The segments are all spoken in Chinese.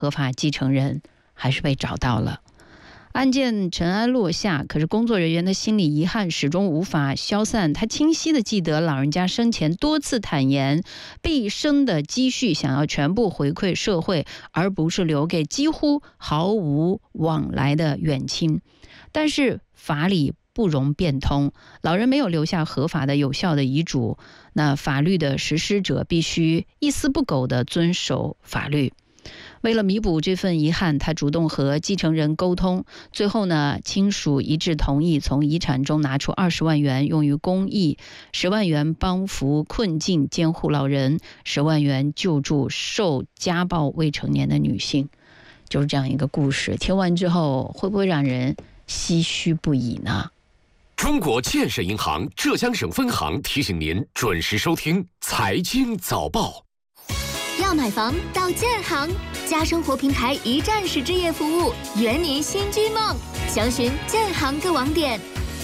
合法继承人还是被找到了。案件尘埃落下，可是工作人员的心理遗憾始终无法消散。他清晰地记得老人家生前多次坦言，毕生的积蓄想要全部回馈社会，而不是留给几乎毫无往来的远亲。但是法理不容变通，老人没有留下合法的有效的遗嘱，那法律的实施者必须一丝不苟地遵守法律。为了弥补这份遗憾，他主动和继承人沟通，最后呢，亲属一致同意从遗产中拿出20万元用于公益，10万元帮扶困境监护老人，10万元救助受家暴未成年的女性。就是这样一个故事，听完之后会不会让人唏嘘不已呢？ 中国建设银行浙江省分行提醒您准时收听财经早报。 要买房到建行，家生活平台一站式置业服务，圆您新居梦。详询建行各网点。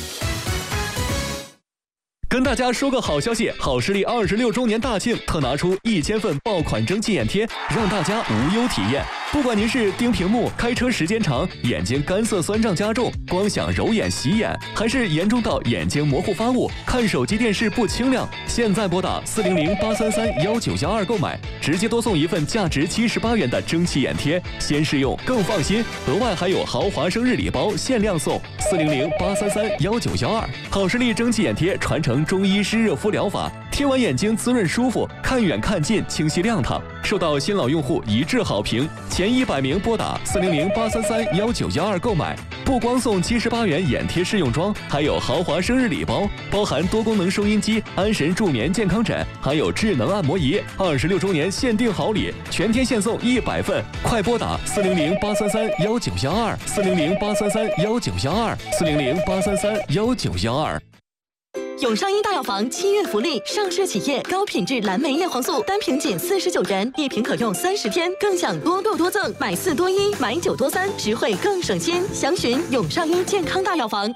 跟大家说个好消息，好视力26周年大庆特拿出1000份爆款蒸汽眼贴，让大家无忧体验。不管您是盯屏幕、开车时间长、眼睛干涩酸胀加重、光想揉眼洗眼，还是严重到眼睛模糊发雾、看手机电视不清亮，现在拨打400-833-1912购买，直接多送一份价值78元的蒸汽眼贴，先试用更放心。额外还有豪华生日礼包限量送，400-833-1912。好视力蒸汽眼贴传承中医湿热敷疗法，贴完眼睛滋润舒服，看远看近清晰亮堂，受到新老用户一致好评。前100名拨打400-833-1912购买，不光送78元眼贴试用装，还有豪华生日礼包，包含多功能收音机、安神助眠健康枕，还有智能按摩仪。26周年限定好礼，全天限送100份，快拨打400-833-1912，400-833-1912，400-833-1912。 永上医大药房7月福利，上市企业高品质蓝莓叶黄素单瓶仅49元，1瓶可用30天，更享多购多赠，买4多1，买9多3，实惠更省心。详询永上医健康大药房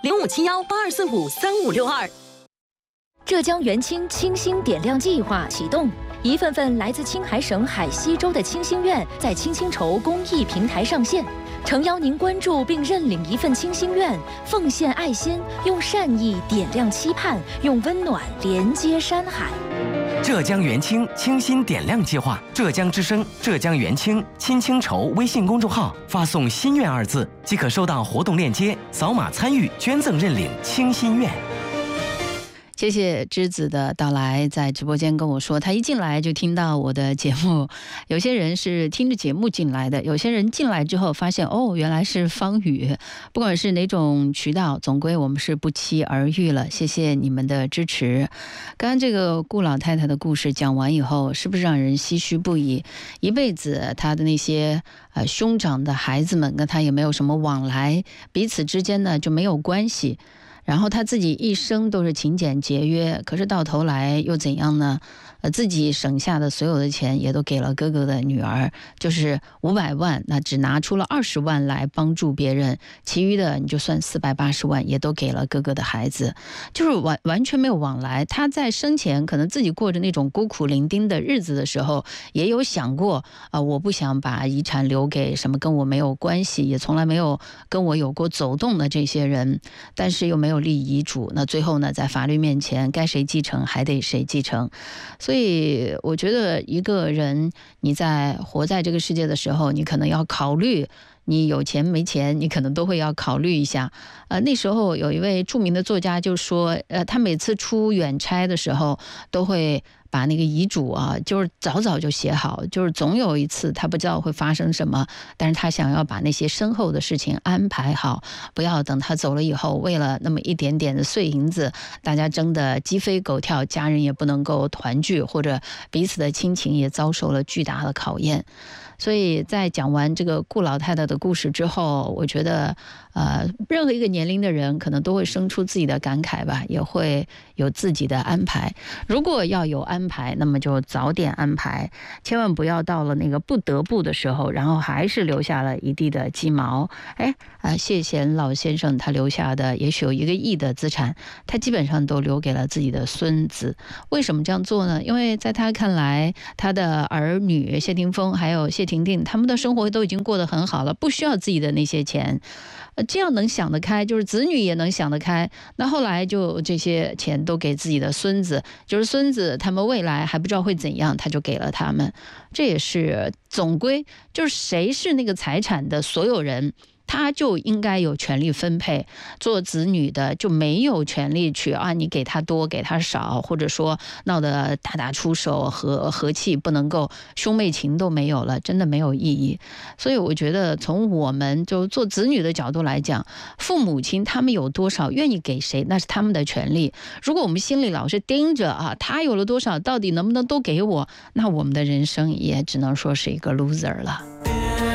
057182453562。 浙江元清清新点亮计划启动，一份份来自青海省海西州的清心愿在青青筹公益平台上线。诚邀您关注并认领一份清心愿，奉献爱心，用善意点亮期盼，用温暖连接山海。 浙江元清清新点亮计划，浙江之声、浙江元清青青筹微信公众号发送“心愿”2字，即可收到活动链接，扫码参与捐赠认领清心愿。 谢谢栀子的到来，在直播间跟我说，他一进来就听到我的节目。有些人是听着节目进来的，有些人进来之后发现，哦，原来是方宇。不管是哪种渠道，总归我们是不期而遇了。谢谢你们的支持。刚刚这个顾老太太的故事讲完以后，是不是让人唏嘘不已？一辈子她的那些兄长的孩子们跟她也没有什么往来，彼此之间呢就没有关系。然后他自己一生都是勤俭节约，可是到头来又怎样呢？自己省下的所有的钱也都给了哥哥的女儿，就是500万，那只拿出了20万来帮助别人，其余的你就算480万也都给了哥哥的孩子，就是完全没有往来。他在生前可能自己过着那种孤苦伶仃的日子的时候，也有想过我不想把遗产留给什么跟我没有关系，也从来没有跟我有过走动的这些人，但是又没有立遗嘱，那最后呢，在法律面前该谁继承还得谁继承。所以我觉得一个人你在活在这个世界的时候，你可能要考虑你有钱没钱，你可能都会要考虑一下。那时候有一位著名的作家就说，他每次出远差的时候都会把那个遗嘱就是早就写好，就是总有一次他不知道会发生什么，但是他想要把那些身后的事情安排好，不要等他走了以后，为了那么一点点的碎银子，大家争得鸡飞狗跳，家人也不能够团聚，或者彼此的亲情也遭受了巨大的考验。所以在讲完这个顾老太太的故事之后，我觉得任何一个年龄的人可能都会生出自己的感慨吧，也会有自己的安排。如果要有安排，那么就早点安排，千万不要到了那个不得不的时候，然后还是留下了一地的鸡毛。谢贤老先生他留下的也许有1个亿的资产，他基本上都留给了自己的孙子。为什么这样做呢？因为在他看来，他的儿女谢霆锋还有谢霆婷婷，他们的生活都已经过得很好了，不需要自己的那些钱。这样能想得开，就是子女也能想得开。那后来就这些钱都给自己的孙子，就是孙子他们未来还不知道会怎样，他就给了他们。这也是总归就是谁是那个财产的所有人，他就应该有权利分配。做子女的就没有权利去你给他多给他少，或者说闹得大打出手和气不能够，兄妹情都没有了，真的没有意义。所以我觉得从我们就做子女的角度来讲，父母亲他们有多少愿意给谁，那是他们的权利。如果我们心里老是盯着他有了多少到底能不能都给我，那我们的人生也只能说是一个 loser 了。